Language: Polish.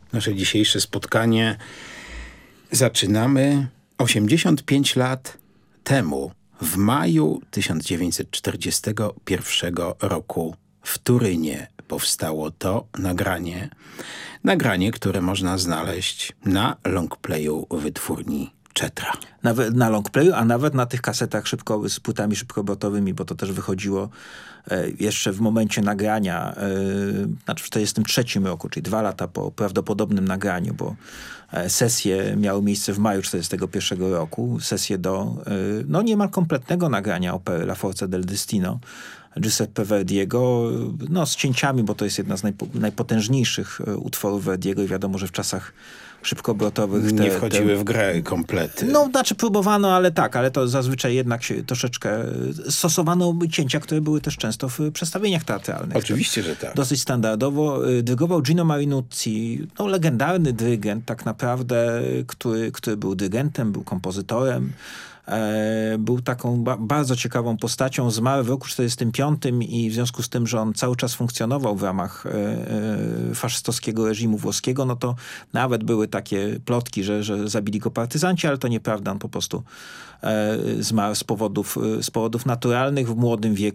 Nasze dzisiejsze spotkanie zaczynamy 85 lat temu, w maju 1941 roku w Turynie powstało to nagranie. Nagranie, które można znaleźć na longplayu wytwórni Czetra. Nawet na longplayu, a nawet na tych kasetach z płytami szybkobrotowymi, bo to też wychodziło jeszcze w momencie nagrania, znaczy w 1943 roku, czyli 2 lata po prawdopodobnym nagraniu, bo sesje miały miejsce w maju 1941 roku, sesje do niemal kompletnego nagrania opery La Forza del Destino Giuseppe Verdiego, z cięciami, bo to jest jedna z najpotężniejszych utworów Verdiego i wiadomo, że w czasach szybkobrotowych nie wchodziły w grę komplety. Próbowano, ale to zazwyczaj jednak się troszeczkę stosowano cięcia, które były też często w przedstawieniach teatralnych. Oczywiście, że tak. Dosyć standardowo. Dyrygował Gino Marinucci, legendarny dyrygent tak naprawdę, który był dyrygentem, był kompozytorem. Był taką bardzo ciekawą postacią. Zmarł w roku 1945 i w związku z tym, że on cały czas funkcjonował w ramach faszystowskiego reżimu włoskiego, to nawet były takie plotki, że zabili go partyzanci, ale to nieprawda. On po prostu zmarł z powodów naturalnych w młodym wieku.